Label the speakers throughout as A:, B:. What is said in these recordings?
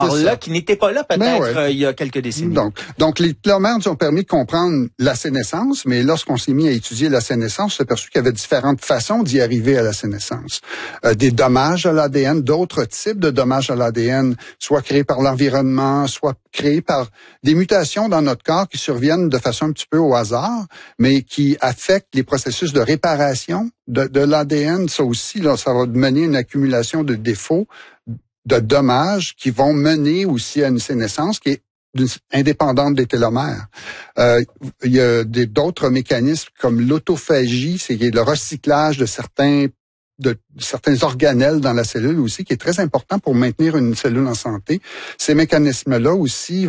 A: là qui n'était pas là peut-être il y a quelques décennies.
B: Donc les télomères nous ont permis de comprendre la sénescence, mais lorsqu'on s'est mis à étudier la sénescence, on s'est aperçu qu'il y avait différentes façons d'y arriver à la sénescence. Des dommages à l'ADN, d'autres types de dommages à l'ADN, soit créés par l'environnement, soit créés par des mutations dans notre corps qui surviennent de façon un petit peu au hasard, mais qui affectent les processus de réparation de l'ADN. Ça aussi, là, ça va mener à une accumulation de défauts, de dommages qui vont mener aussi à une sénescence qui est indépendante des télomères. Il y a d'autres mécanismes comme l'autophagie, c'est le recyclage de certains organelles dans la cellule aussi, qui est très important pour maintenir une cellule en santé. Ces mécanismes-là aussi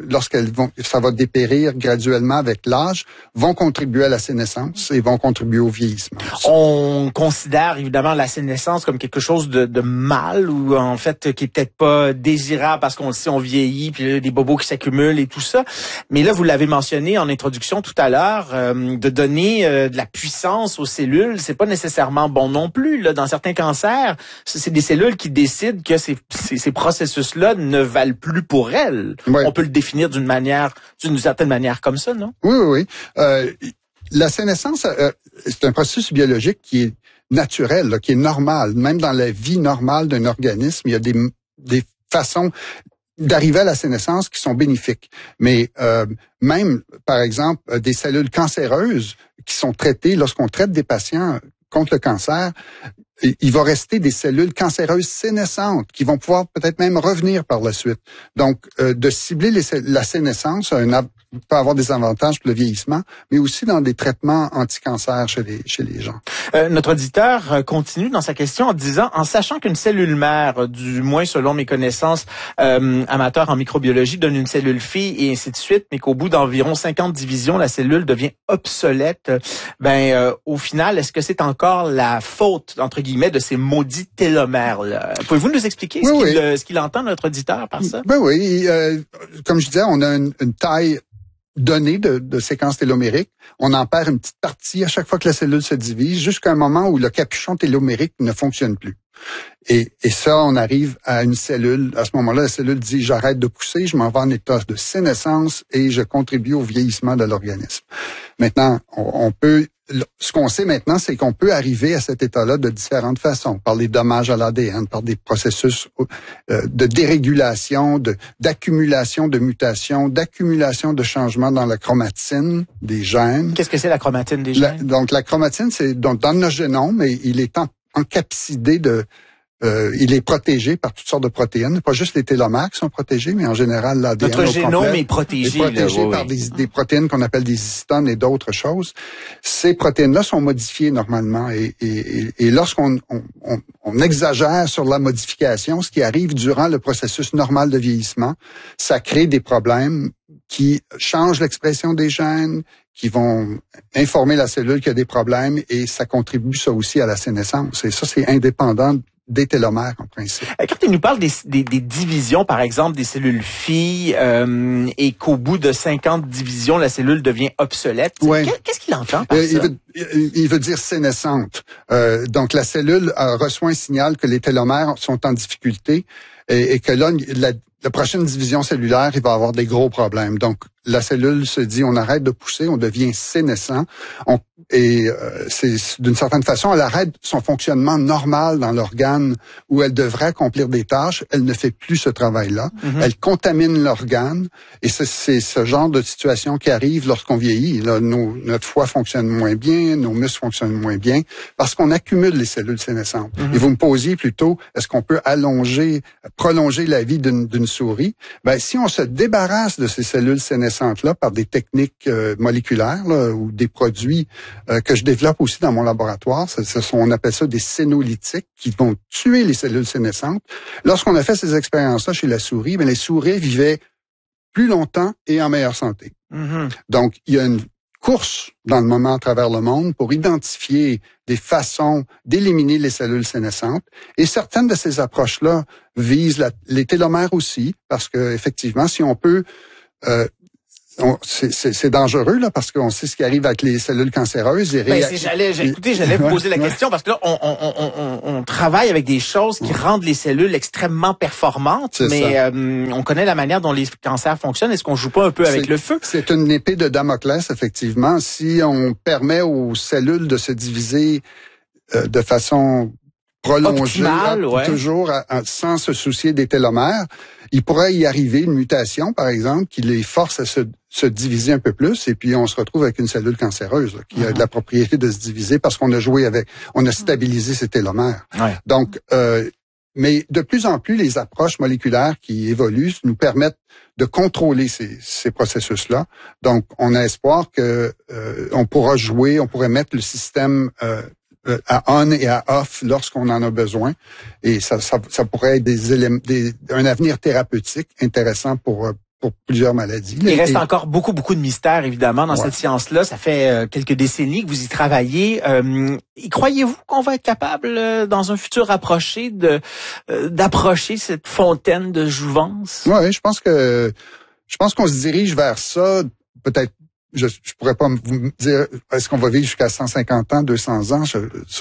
B: ça va dépérir graduellement avec l'âge, vont contribuer à la sénescence et vont contribuer au vieillissement.
A: On considère évidemment la sénescence comme quelque chose de mal ou en fait qui est peut-être pas désirable parce qu'on le sait, on vieillit, puis il y a des bobos qui s'accumulent et tout ça. Mais là, vous l'avez mentionné en introduction tout à l'heure, de donner de la puissance aux cellules, c'est pas nécessairement bon non plus. Là, dans certains cancers, c'est des cellules qui décident que ces processus-là ne valent plus pour elles. Ouais. On peut le définir d'une certaine manière comme ça, non?
B: Oui. La sénescence, c'est un processus biologique qui est naturel, là, qui est normal. Même dans la vie normale d'un organisme, il y a des façons d'arriver à la sénescence qui sont bénéfiques. Mais même, par exemple, des cellules cancéreuses qui sont traitées, lorsqu'on traite des patients contre le cancer, il va rester des cellules cancéreuses sénescentes qui vont pouvoir peut-être même revenir par la suite. Donc, de cibler la sénescence peut avoir des avantages pour le vieillissement, mais aussi dans des traitements anti-cancer chez les gens.
A: Notre auditeur continue dans sa question en disant, en sachant qu'une cellule mère, du moins selon mes connaissances amateurs en microbiologie, donne une cellule fille et ainsi de suite, mais qu'au bout d'environ 50 divisions, la cellule devient obsolète, au final, est-ce que c'est encore la faute, entre guillemets, de ces maudits télomères-là? Pouvez-vous nous expliquer ce qu'il entend, notre auditeur, par ça?
B: Oui. Comme je disais, on a une taille donnée de séquences télomériques. On en perd une petite partie à chaque fois que la cellule se divise, jusqu'à un moment où le capuchon télomérique ne fonctionne plus. Et ça, on arrive à une cellule. À ce moment-là, la cellule dit, j'arrête de pousser, je m'en vais en état de sénescence et je contribue au vieillissement de l'organisme. Maintenant, ce qu'on sait maintenant, c'est qu'on peut arriver à cet état-là de différentes façons, par les dommages à l'ADN, par des processus de dérégulation, d'accumulation de mutations, d'accumulation de changements dans la chromatine des gènes.
A: Qu'est-ce que c'est la chromatine des gènes?
B: Donc la chromatine, c'est dans notre génome, et il est encapsidé il est protégé par toutes sortes de protéines. Pas juste les télomères qui sont protégés, mais en général l'ADN.
A: Notre génome est protégé.
B: Par des protéines qu'on appelle des histones et d'autres choses. Ces protéines-là sont modifiées normalement. Et lorsqu'on exagère sur la modification, ce qui arrive durant le processus normal de vieillissement, ça crée des problèmes qui changent l'expression des gènes, qui vont informer la cellule qu'il y a des problèmes, et ça contribue ça aussi à la sénescence. Et ça, c'est indépendant des télomères, en principe.
A: Quand il nous parle des divisions, par exemple, des cellules filles, et qu'au bout de 50 divisions, la cellule devient obsolète, qu'est-ce qu'il entend par ça?
B: Il veut dire sénescente. Donc, la cellule reçoit un signal que les télomères sont en difficulté et que là, la prochaine division cellulaire, il va avoir des gros problèmes. Donc, la cellule se dit, on arrête de pousser, on devient sénescent. C'est d'une certaine façon, elle arrête son fonctionnement normal dans l'organe où elle devrait accomplir des tâches. Elle ne fait plus ce travail-là. Mm-hmm. Elle contamine l'organe. Et c'est ce genre de situation qui arrive lorsqu'on vieillit. Là, notre foie fonctionne moins bien, nos muscles fonctionnent moins bien, parce qu'on accumule les cellules sénescentes. Mm-hmm. Et vous me posiez plutôt, est-ce qu'on peut prolonger la vie d'une souris? Si on se débarrasse de ces cellules sénescentes-là par des techniques moléculaires là, ou des produits que je développe aussi dans mon laboratoire, on appelle ça des sénolytiques qui vont tuer les cellules sénescentes. Lorsqu'on a fait ces expériences-là chez la souris, les souris vivaient plus longtemps et en meilleure santé. Mm-hmm. Donc, il y a une course dans le moment à travers le monde pour identifier des façons d'éliminer les cellules sénescentes. Et certaines de ces approches-là visent les télomères aussi, parce que effectivement, si on peut c'est dangereux là parce qu'on sait ce qui arrive avec les cellules cancéreuses.
A: J'allais vous poser la question parce que là, on travaille avec des choses qui rendent les cellules extrêmement performantes, mais on connaît la manière dont les cancers fonctionnent. Est-ce qu'on joue pas un peu avec le feu?
B: C'est une épée de Damoclès, effectivement. Si on permet aux cellules de se diviser de façon prolongée, toujours sans se soucier des télomères, il pourrait y arriver une mutation, par exemple, qui les force à se diviser un peu plus, et puis on se retrouve avec une cellule cancéreuse là, qui a de la propriété de se diviser parce qu'on a stabilisé ses télomères.
A: Ouais.
B: Donc, mais de plus en plus, les approches moléculaires qui évoluent nous permettent de contrôler ces processus-là. Donc, on a espoir que on pourrait mettre le système à on et à off lorsqu'on en a besoin. Et ça pourrait être un avenir thérapeutique intéressant pour plusieurs maladies.
A: Il reste encore beaucoup de mystères, évidemment, dans cette science-là. Ça fait quelques décennies que vous y travaillez. Croyez-vous qu'on va être capable, dans un futur rapproché, d'approcher cette fontaine de jouvence?
B: Oui, je pense qu'on se dirige vers ça, peut-être. Je pourrais pas vous dire est-ce qu'on va vivre jusqu'à 150 ans, 200 ans,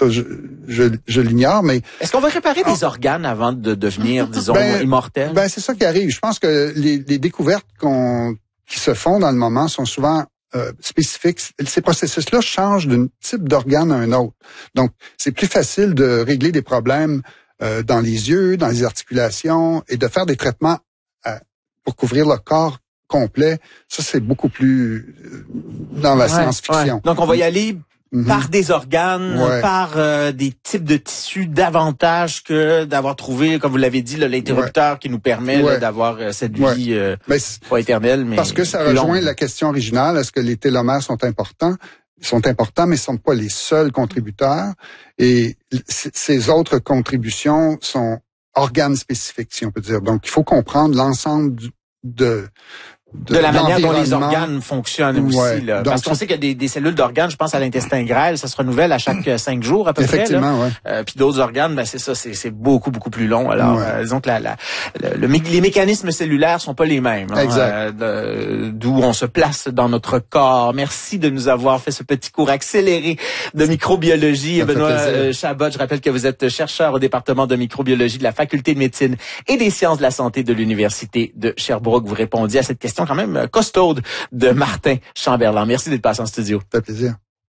B: je l'ignore, mais
A: est-ce qu'on va réparer des organes avant de devenir, disons, immortel?
B: C'est ça qui arrive. Je pense que les découvertes qui se font dans le moment sont souvent spécifiques. Ces processus-là changent d'un type d'organe à un autre. Donc, c'est plus facile de régler des problèmes dans les yeux, dans les articulations, et de faire des traitements pour couvrir le corps complet. Ça, c'est beaucoup plus dans la science-fiction.
A: Ouais. Donc, on va y aller par des organes, par des types de tissus davantage que d'avoir trouvé, comme vous l'avez dit, l'interrupteur qui nous permet d'avoir cette vie pas éternelle, mais
B: parce que ça rejoint la question originale. Est-ce que les télomères sont importants? Ils sont importants, mais ils ne sont pas les seuls contributeurs. Et ces autres contributions sont organes spécifiques, si on peut dire. Donc, il faut comprendre l'ensemble de
A: la manière dont les organes fonctionnent aussi. Là. Parce qu'on sait qu'il y a des cellules d'organes, je pense à l'intestin grêle, ça se renouvelle à chaque 5 jours à peu près.
B: Effectivement,
A: puis d'autres organes, c'est ça, c'est beaucoup plus long. Alors, disons que les mécanismes cellulaires sont pas les mêmes.
B: Exact.
A: D'où on se place dans notre corps. Merci de nous avoir fait ce petit cours accéléré de microbiologie. Benoît Chabot, je rappelle que vous êtes chercheur au département de microbiologie de la Faculté de médecine et des sciences de la santé de l'Université de Sherbrooke. Vous répondiez à cette question quand même costaude de Martin Chamberlain. Merci d'être passé en studio.
B: Ça fait plaisir.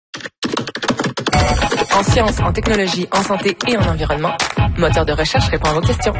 C: En sciences, en technologie, en santé et en environnement, Moteur de recherche répond à vos questions.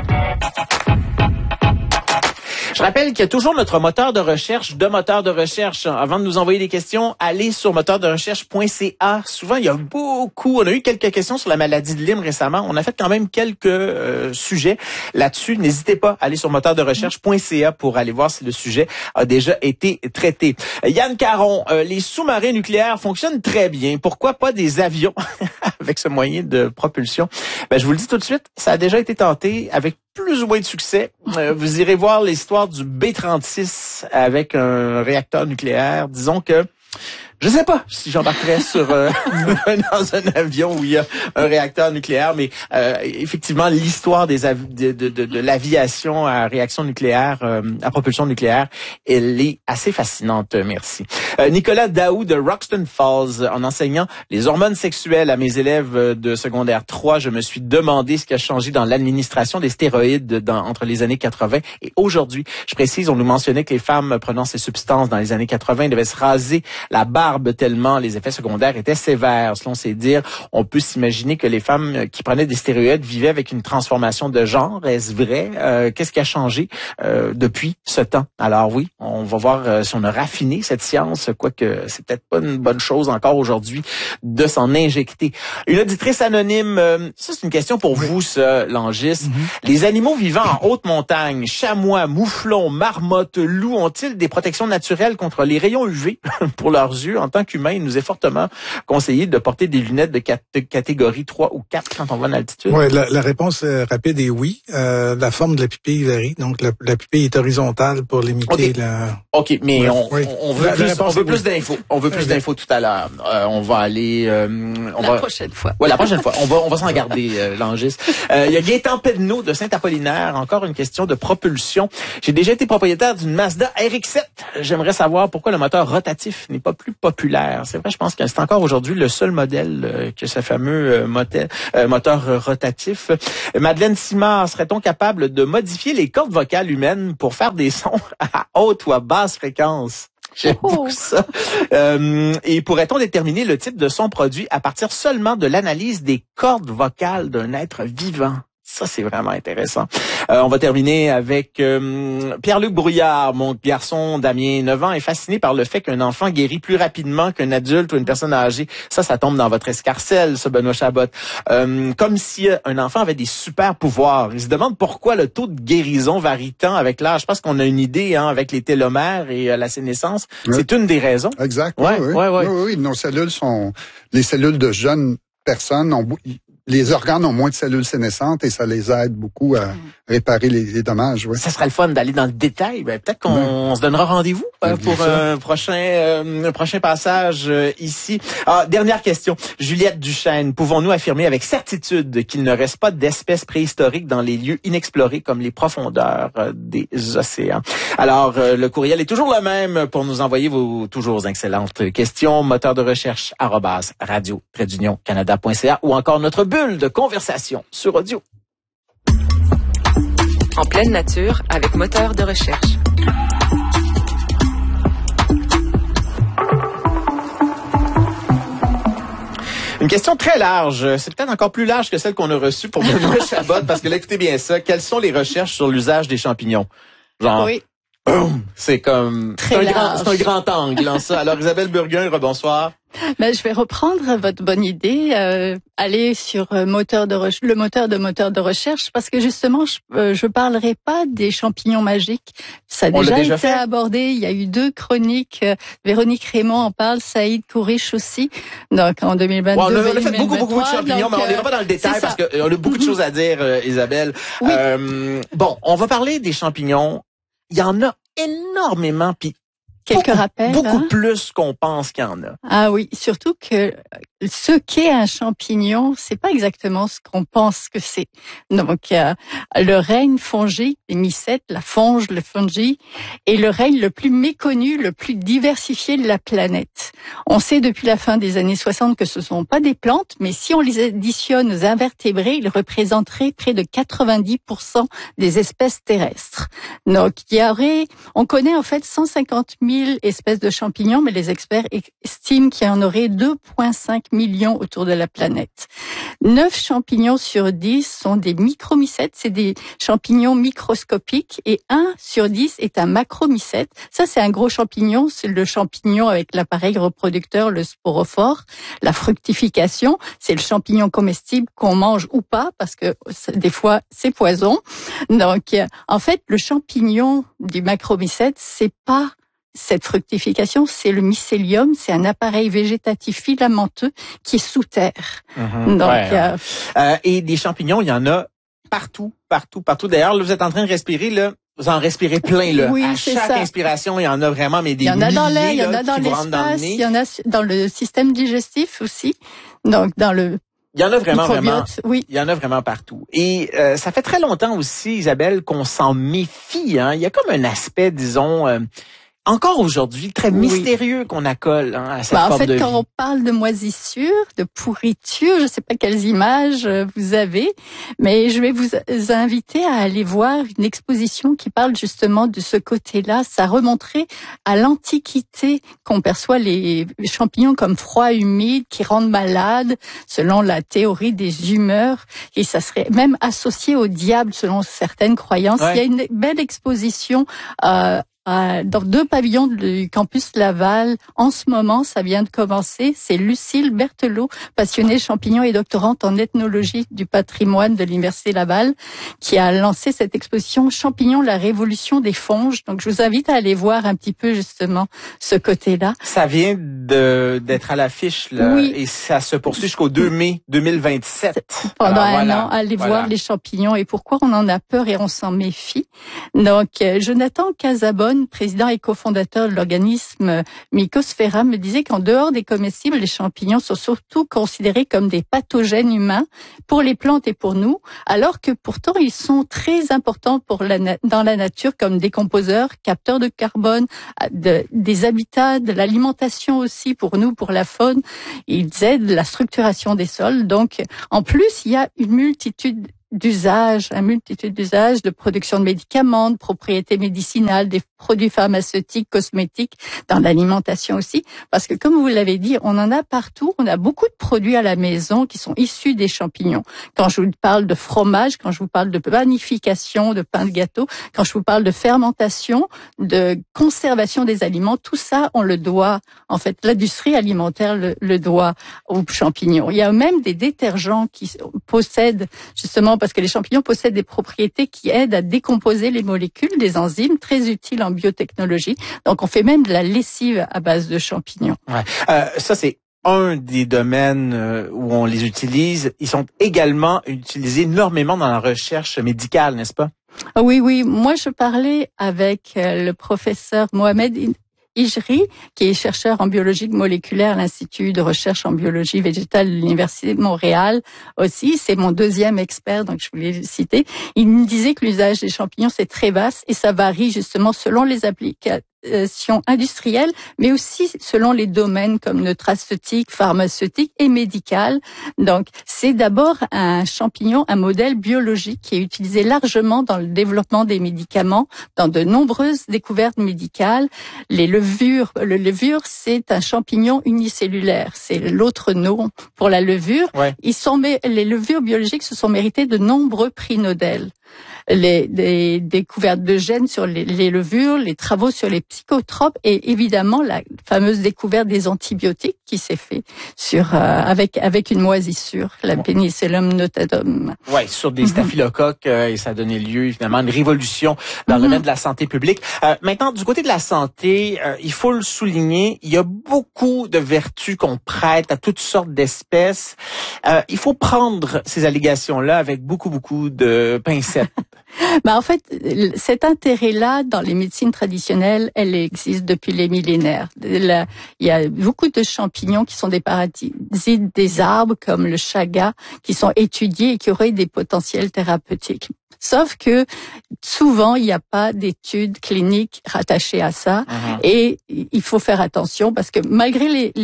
A: Je rappelle qu'il y a toujours notre moteur de recherche Avant de nous envoyer des questions, allez sur moteurderecherche.ca. Souvent, on a eu quelques questions sur la maladie de Lyme récemment. On a fait quand même quelques sujets là-dessus. N'hésitez pas à aller sur moteurderecherche.ca pour aller voir si le sujet a déjà été traité. Yann Caron, les sous-marins nucléaires fonctionnent très bien. Pourquoi pas des avions avec ce moyen de propulsion? Je vous le dis tout de suite, ça a déjà été tenté avec plus ou moins de succès. Vous irez voir l'histoire du B-36 avec un réacteur nucléaire. Disons que je sais pas si j'embarquerais dans un avion où il y a un réacteur nucléaire, mais effectivement l'histoire de l'aviation à réaction nucléaire, à propulsion nucléaire, elle est assez fascinante. Merci. Nicolas Daou de Roxton Falls, en enseignant les hormones sexuelles à mes élèves de secondaire 3, je me suis demandé ce qui a changé dans l'administration des stéroïdes entre les années 80 et aujourd'hui. Je précise, on nous mentionnait que les femmes prenant ces substances dans les années 80 devaient se raser la barbe tellement les effets secondaires étaient sévères. Selon ces dires, on peut s'imaginer que les femmes qui prenaient des stéroïdes vivaient avec une transformation de genre. Est-ce vrai? Qu'est-ce qui a changé depuis ce temps? Alors oui, on va voir si on a raffiné cette science, quoique c'est peut-être pas une bonne chose encore aujourd'hui de s'en injecter. Une auditrice anonyme, ça c'est une question pour vous, ça, Langis. Les animaux vivant en haute montagne, chamois, mouflons, marmottes, loups, ont-ils des protections naturelles contre les rayons UV pour leurs yeux? en tant qu'humain, il nous est fortement conseillé de porter des lunettes de catégorie 3 ou 4 quand on va en altitude?
D: Oui, la réponse rapide est oui. La forme de la pupille varie. Donc, la pupille est horizontale pour limiter la...
A: OK, mais
D: ouais,
A: on veut plus d'infos. On veut plus d'infos tout à l'heure. On va aller...
C: prochaine fois.
A: Ouais, la prochaine fois. On va s'en garder, Langis. Il y a Gaétan Pedneau de Saint-Apollinaire. Encore une question de propulsion. J'ai déjà été propriétaire d'une Mazda RX-7. J'aimerais savoir pourquoi le moteur rotatif n'est pas plus populaire. C'est vrai, je pense que c'est encore aujourd'hui le seul modèle que ce fameux moteur rotatif. Madeleine Simard, serait-on capable de modifier les cordes vocales humaines pour faire des sons à haute ou à basse fréquence? J'aime beaucoup ça. Et pourrait-on déterminer le type de son produit à partir seulement de l'analyse des cordes vocales d'un être vivant? Ça, c'est vraiment intéressant. On va terminer avec Pierre-Luc Brouillard. Mon garçon Damien, 9 ans, est fasciné par le fait qu'un enfant guérit plus rapidement qu'un adulte ou une personne âgée. Ça tombe dans votre escarcelle, ce Benoît Chabot. Comme si un enfant avait des super pouvoirs. Il se demande pourquoi le taux de guérison varie tant avec l'âge. Je pense qu'on a une idée avec les télomères et la sénescence. Oui. C'est une des raisons.
B: Exact.
A: Ouais.
B: Oui. Nos cellules sont... Les cellules de jeunes personnes ont... Les organes ont moins de cellules sénescentes et ça les aide beaucoup à réparer les dommages. Ouais.
A: Ça serait le fun d'aller dans le détail. Peut-être qu'on se donnera rendez-vous pour un prochain passage ici. Dernière question. Juliette Duchesne, pouvons-nous affirmer avec certitude qu'il ne reste pas d'espèces préhistoriques dans les lieux inexplorés comme les profondeurs des océans? Alors, le courriel est toujours le même pour nous envoyer vos toujours excellentes questions. Moteur de recherche @radio-canada.ca ou encore notre bulle de conversation sur audio.
C: En pleine nature avec moteur de recherche.
A: Une question très large. C'est peut-être encore plus large que celle qu'on a reçue pour Benoît Chabot, parce que là, écoutez bien ça. Quelles sont les recherches sur l'usage des champignons? Genre,
C: oui.
A: C'est comme... C'est un grand angle, en ça. Alors, Isabelle Burguin, rebonsoir.
E: Je vais reprendre votre bonne idée, aller sur le moteur de recherche, parce que justement, je parlerai pas des champignons magiques. Ça a déjà été abordé. Il y a eu 2 chroniques. Véronique Raymond en parle, Saïd Kourish aussi. Donc, en 2022.
A: On a fait beaucoup de champignons, mais on n'ira pas dans le détail parce qu'on a beaucoup de choses à dire, Isabelle.
E: Oui.
A: On va parler des champignons. Il y en a énormément, puis
E: quelques rappels.
A: Beaucoup plus qu'on pense qu'il y en a.
E: Ah oui, surtout que ce qu'est un champignon, c'est pas exactement ce qu'on pense que c'est. Donc, le règne fongique, les mycètes, la fonge, le fungi, est le règne le plus méconnu, le plus diversifié de la planète. On sait depuis la fin des années 60 que ce sont pas des plantes, mais si on les additionne aux invertébrés, ils représenteraient près de 90% des espèces terrestres. Donc, on connaît en fait 150 000 espèces de champignons, mais les experts estiment qu'il y en aurait 2,5 millions autour de la planète. 9 champignons sur 10 sont des micromycètes, c'est des champignons microscopiques, et 1 sur 10 est un macromycète. Ça, c'est un gros champignon, c'est le champignon avec l'appareil reproducteur, le sporophore. La fructification, c'est le champignon comestible qu'on mange ou pas, parce que des fois, c'est poison. Donc, en fait, le champignon du macromycète, c'est pas cette fructification, c'est le mycélium, c'est un appareil végétatif filamenteux qui est sous terre. Donc,
A: et des champignons, il y en a partout. D'ailleurs, là, vous êtes en train de respirer, là. Vous en respirez plein, là.
E: Oui,
A: à chaque inspiration, il y en a vraiment, mais des milliers.
E: Il y en a dans l'air, il y en a dans l'espace, il y en a dans le système digestif aussi. Donc, il
A: y en a vraiment.
E: Oui.
A: Il y en a vraiment partout. Et ça fait très longtemps aussi, Isabelle, qu'on s'en méfie. Il y a comme un aspect, disons, encore aujourd'hui, très mystérieux qu'on accole à cette forme de vie.
E: En fait, quand on parle de moisissure, de pourriture, je ne sais pas quelles images vous avez, mais je vais vous inviter à aller voir une exposition qui parle justement de ce côté-là. Ça remonterait à l'Antiquité qu'on perçoit les champignons comme froids, humides, qui rendent malades, selon la théorie des humeurs, et ça serait même associé au diable selon certaines croyances. Ouais. Il y a une belle exposition dans 2 pavillons du campus Laval. En ce moment, ça vient de commencer. C'est Lucille Berthelot, passionnée champignons et doctorante en ethnologie du patrimoine de l'Université Laval, qui a lancé cette exposition Champignons, la révolution des fonges. Donc, je vous invite à aller voir un petit peu justement ce côté-là.
A: Ça vient d'être à l'affiche, là,
E: oui.
A: Et ça se poursuit jusqu'au 2 mai 2027.
E: Pendant un an, allez voir les champignons et pourquoi on en a peur et on s'en méfie. Donc, Jonathan Casabonne, président et cofondateur de l'organisme Mycosphera, me disait qu'en dehors des comestibles, les champignons sont surtout considérés comme des pathogènes humains pour les plantes et pour nous, alors que pourtant ils sont très importants dans la nature comme décomposeurs, capteurs de carbone, des habitats, de l'alimentation aussi pour nous, pour la faune. Ils aident la structuration des sols. Donc, en plus, il y a une multitude d'usages de production de médicaments, de propriétés médicinales, des produits pharmaceutiques, cosmétiques, dans l'alimentation aussi. Parce que comme vous l'avez dit, on en a partout. On a beaucoup de produits à la maison qui sont issus des champignons. Quand je vous parle de fromage, quand je vous parle de panification, de pain de gâteau, quand je vous parle de fermentation, de conservation des aliments, tout ça, on le doit, en fait, l'industrie alimentaire le doit aux champignons. Il y a même des détergents qui possèdent, justement, parce que les champignons possèdent des propriétés qui aident à décomposer les molécules, des enzymes très utiles en biotechnologie. Donc, on fait même de la lessive à base de champignons.
A: Ouais. Ça, c'est un des domaines où on les utilise. Ils sont également utilisés énormément dans la recherche médicale, n'est-ce pas?
E: Oui. Moi, je parlais avec le professeur Mohamed Ijri, qui est chercheur en biologie moléculaire à l'Institut de recherche en biologie végétale de l'Université de Montréal aussi. C'est mon 2e expert, donc je voulais le citer. Il me disait que l'usage des champignons, c'est très vaste et ça varie justement selon les applications industrielles, mais aussi selon les domaines comme nutraceutique, pharmaceutique et médical. Donc, c'est d'abord un champignon, un modèle biologique qui est utilisé largement dans le développement des médicaments, dans de nombreuses découvertes médicales. Le levure, c'est un champignon unicellulaire. C'est l'autre nom pour la levure.
A: Ouais.
E: Les levures biologiques se sont méritées de nombreux prix Nobel. Les découvertes de gènes sur les levures, les travaux sur les psychotropes et évidemment la fameuse découverte des antibiotiques qui s'est fait avec une moisissure, la Penicillium notatum.
A: Ouais, sur des staphylocoques et ça a donné lieu évidemment à une révolution dans le domaine de la santé publique. Maintenant, du côté de la santé, il faut le souligner, il y a beaucoup de vertus qu'on prête à toutes sortes d'espèces. Il faut prendre ces allégations-là avec beaucoup de pincettes.
E: En fait, cet intérêt-là dans les médecines traditionnelles, elle existe depuis les millénaires. Il y a beaucoup de champignons qui sont des parasites des arbres, comme le chaga, qui sont étudiés et qui auraient des potentiels thérapeutiques. Sauf que souvent, il n'y a pas d'études cliniques rattachées à ça. Et il faut faire attention parce que malgré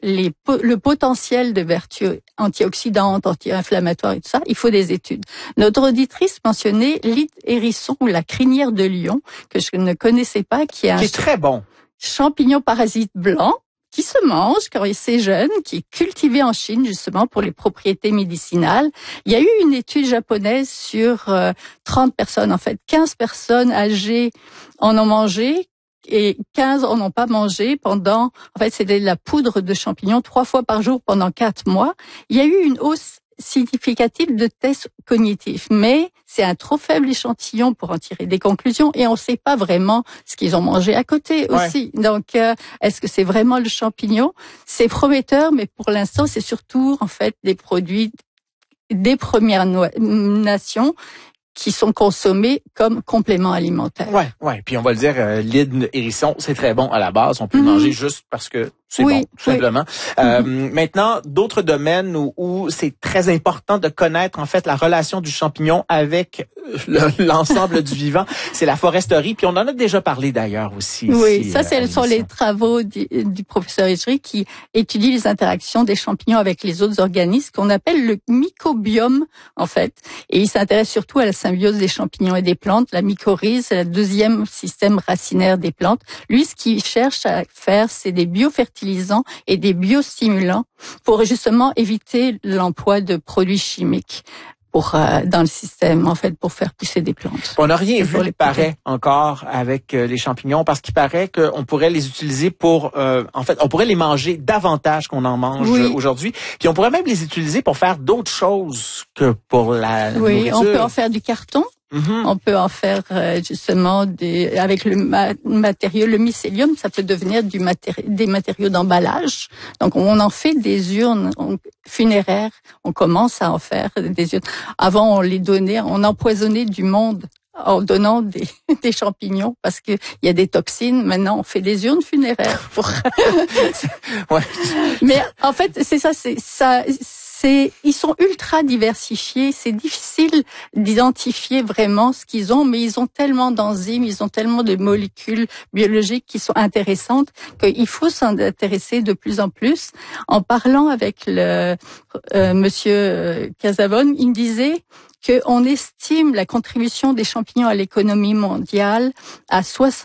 E: le potentiel de vertus antioxydantes, anti-inflammatoires et tout ça, il faut des études. Notre auditrice mentionnait l'île hérisson ou la crinière de lion, que je ne connaissais pas, qui est
A: très bon
E: champignon parasite blanc, qui se mange quand c'est jeune, qui est cultivé en Chine justement pour les propriétés médicinales. Il y a eu une étude japonaise sur 30 personnes, en fait 15 personnes âgées en ont mangé et 15 en ont pas mangé en fait c'était de la poudre de champignons 3 fois par jour pendant 4 mois. Il y a eu une hausse significative de tests cognitifs, mais c'est un trop faible échantillon pour en tirer des conclusions et on ne sait pas vraiment ce qu'ils ont mangé à côté aussi. Donc, est-ce que c'est vraiment le champignon? C'est prometteur, mais pour l'instant, c'est surtout en fait des produits des Premières Nations qui sont consommés comme compléments alimentaires.
A: Ouais. Puis on va le dire, l'hydre hérisson, c'est très bon à la base. On peut le manger juste parce que c'est bon, tout simplement. Maintenant, d'autres domaines où c'est très important de connaître en fait la relation du champignon avec l'ensemble du vivant, c'est la foresterie. Puis on en a déjà parlé d'ailleurs aussi.
E: Oui,
A: ici,
E: ça ce sont les travaux du professeur Ijri qui étudie les interactions des champignons avec les autres organismes qu'on appelle le mycobiome en fait. Et il s'intéresse surtout à la symbiose des champignons et des plantes. La mycorhize, c'est le 2e système racinaire des plantes. Lui, ce qu'il cherche à faire, c'est des biofertilisants et des biostimulants pour justement éviter l'emploi de produits chimiques dans le système, en fait, pour faire pousser des plantes.
A: On n'a rien vu, il paraît, encore avec les champignons, parce qu'il paraît qu'on pourrait les utiliser pour, en fait, on pourrait les manger davantage qu'on en mange aujourd'hui. Puis on pourrait même les utiliser pour faire d'autres choses que pour la nourriture.
E: On peut en faire du carton. On peut en faire justement avec le matériau, le mycélium, ça peut devenir des matériaux d'emballage. Donc on en fait des urnes funéraires. On commence à en faire des urnes. Avant on les donnait, on empoisonnait du monde en donnant des champignons parce que il y a des toxines. Maintenant on fait des urnes funéraires pour.
A: Ouais.
E: Mais en fait c'est ça. Ils sont ultra diversifiés, c'est difficile d'identifier vraiment ce qu'ils ont, mais ils ont tellement d'enzymes, ils ont tellement de molécules biologiques qui sont intéressantes qu'il faut s'en intéresser de plus en plus. En parlant avec le monsieur Casavone, il me disait qu'on estime la contribution des champignons à l'économie mondiale à 60